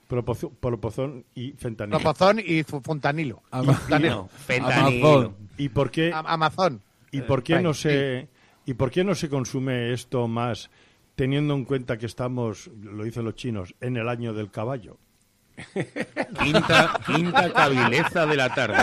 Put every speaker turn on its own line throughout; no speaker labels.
Propozón y fentanilo.
Propozón y fontanilo.
Fentanilo.
¿Y por qué?
Amazon.
¿Y por qué no se consume esto más, teniendo en cuenta que estamos, lo dicen los chinos, en el año del caballo?
Quinta cabileza de la tarde.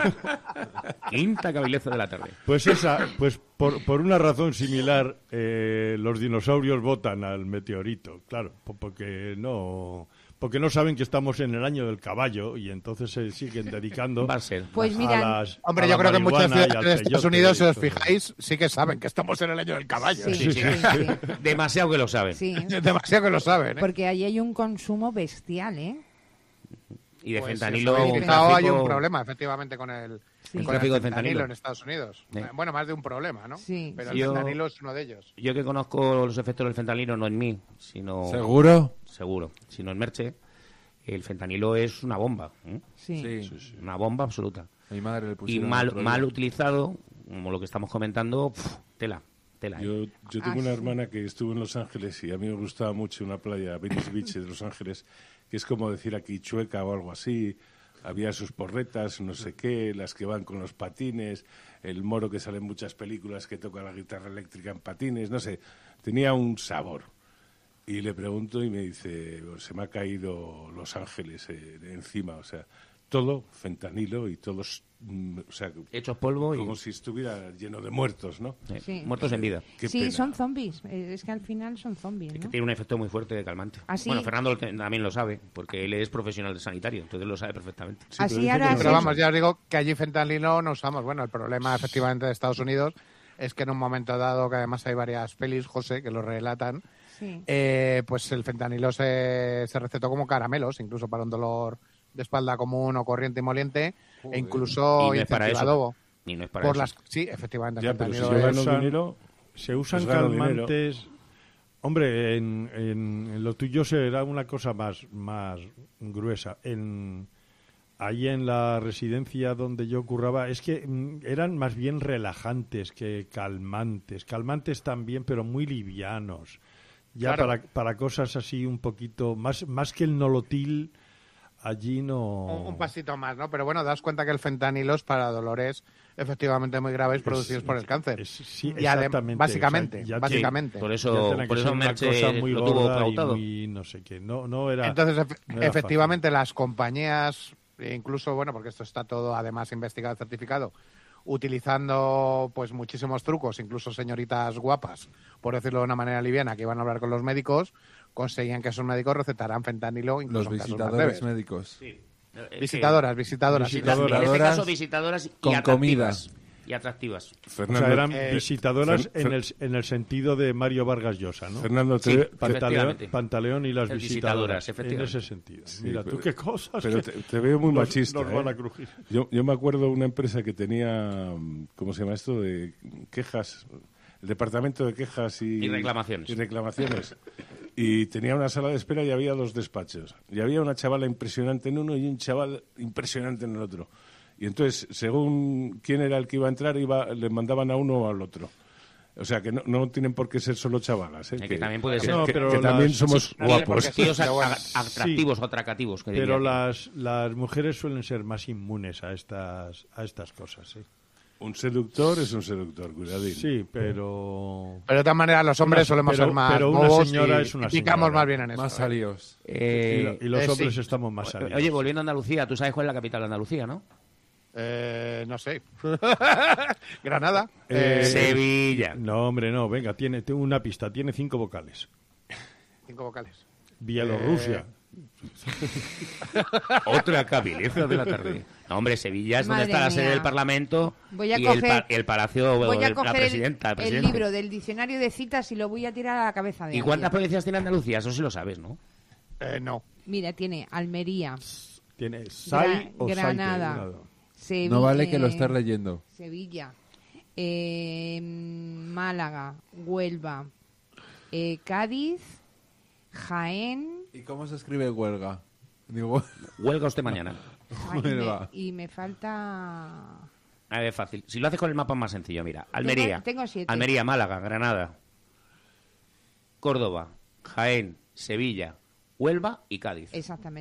Quinta cabileza de la tarde.
Pues por una razón similar, los dinosaurios votan al meteorito, claro, porque no saben que estamos en el año del caballo y entonces se siguen dedicando
Va a ser.
Pues mira,
hombre, yo creo que en muchas ciudades de Estados Unidos, si os fijáis, sí que saben que estamos en el año del caballo.
Sí.
Demasiado que lo saben.
Sí.
Demasiado que lo saben, ¿eh?
Porque ahí hay un consumo bestial, ¿eh?
Y de
Pues
fentanilo...
hay un problema, efectivamente, con el
tráfico de
fentanilo en Estados Unidos. Bueno, más de un problema, ¿no?
Sí.
Pero el fentanilo es uno de ellos.
Yo que conozco los efectos del fentanilo, no en mí, sino...
¿Seguro?
Seguro. Sino en Merche, el fentanilo es una bomba.
Sí.
Una bomba absoluta.
A mi madre le
Y
pusieron
mal utilizado, como lo que estamos comentando, tela.
Yo tengo una hermana que estuvo en Los Ángeles y a mí me gustaba mucho una playa, Venice Beach de Los Ángeles, que es como decir aquí Chueca o algo así. Había sus porretas, no sé qué, las que van con los patines, el moro que sale en muchas películas que toca la guitarra eléctrica en patines, no sé. Tenía un sabor. Y le pregunto y me dice, se me ha caído Los Ángeles encima, o sea, todo fentanilo y todos, o sea,
hechos polvo
como si estuviera lleno de muertos, ¿no?
Sí.
Muertos en vida.
Qué
Sí,
pena.
son zombies. Es que al final son zombies,
Es que
¿no?
tiene un efecto muy fuerte de calmante.
¿Ah, sí?
Bueno, Fernando también lo sabe, porque él es profesional de sanitario, entonces lo sabe perfectamente.
Así ahora...
Pero vamos, ya os digo que allí fentanilo no usamos. Bueno, el problema efectivamente de Estados Unidos es que en un momento dado, que además hay varias pelis, José, que lo relatan,
Sí.
pues el fentanilo se recetó como caramelos, incluso para un dolor de espalda común o corriente y moliente, e incluso
Y no es para eso.
incentivado
Y no es para eso.
Sí, efectivamente. el
Ya, pero si
fentanilo
yo
es-
gano dinero,
Se usan
pues gano
calmantes. Hombre, en lo tuyo será una cosa más gruesa. Ahí en la residencia donde yo curraba, es que eran más bien relajantes que calmantes. Calmantes también, pero muy livianos. Ya
Claro.
para cosas así un poquito, más que el nolotil, allí no...
un pasito más, ¿no? Pero bueno, das cuenta que el fentanilo es para dolores efectivamente muy graves producidos por el cáncer.
Sí,
Y
exactamente.
básicamente,
O sea, ya
básicamente.
Por
ya
eso,
tiene que
por eso
ser una
Merche
cosa muy
lo tuvo
gorda y
pautado.
muy no sé qué. No era...
Entonces,
no era
efectivamente, las compañías, incluso, bueno, porque esto está todo además investigado, certificado, utilizando pues muchísimos trucos, incluso señoritas guapas, por decirlo de una manera liviana, que iban a hablar con los médicos, conseguían que esos médicos recetaran fentanilo incluso
Los
en casos más
visitadores
leves.
médicos.
Visitadoras.
En este caso, visitadoras
con
y atractivas.
comida.
Y atractivas.
O
Fernando,
sea, eran visitadoras
Fer-
en el sentido de Mario Vargas Llosa, ¿no?
Fernando,
Sí,
Pantaleón,
efectivamente.
y las
El
visitadoras,
visitadoras,
en
efectivamente.
ese sentido.
Sí,
Mira,
pero-
tú qué cosas.
pero
que
te veo muy
nos-
machista.
Nos van a crujir.
Yo me acuerdo de una empresa que tenía, ¿cómo se llama esto? De quejas, el departamento de quejas
Y reclamaciones.
Y reclamaciones. Y tenía una sala de espera y había 2 despachos. Y había una chavala impresionante en uno y un chaval impresionante en el otro. Y entonces, según quién era el que iba a entrar, le mandaban a uno o al otro. O sea, que no tienen por qué ser solo chavalas.
Que también puede ser.
No,
que
pero
también
las-
somos
Sí,
guapos.
tíos
Pero bueno,
atractivos o atracativos. Que
Pero
diría.
las mujeres suelen ser más inmunes a estas cosas, ¿sí?
Un seductor es un seductor, cuidadín.
Sí, pero...
Pero de todas maneras, los hombres solemos ser más
pero una
bobos
señora
y
es una
picamos
señora.
más bien en eso.
Más salidos.
y los hombres
sí.
estamos más salidos.
Oye, volviendo a Andalucía, tú sabes cuál es la capital de Andalucía, ¿no?
No sé. Granada.
Sevilla.
No, hombre, no. Venga, tiene una pista. Tiene 5 vocales.
5 vocales.
Bielorrusia.
Otra cabileza de la tarde. No, hombre, Sevilla es donde
Madre
está la sede
mía.
del Parlamento
Voy a
y
coger-
el palacio
Voy
de
a
la
coger
presidenta.
el
presidente.
libro del diccionario de citas y lo voy a tirar a la cabeza de
¿Y cuántas
alguien.
provincias tiene Andalucía? Eso sí lo sabes, ¿no?
No.
Mira, tiene Almería,
Tiene SAI o
Granada.
Saite.
Sevilla,
No vale que lo estés leyendo.
Sevilla, Málaga, Huelva, Cádiz, Jaén,
¿Y cómo se escribe huelga? Digo,
Huelga usted mañana.
Huelva.
y me falta...
A ver, fácil. Si lo haces con el mapa es más sencillo, mira. Almería.
Tengo 7.
Almería, Málaga, Granada, Córdoba, Jaén, Sevilla, Huelva y Cádiz.
Exactamente.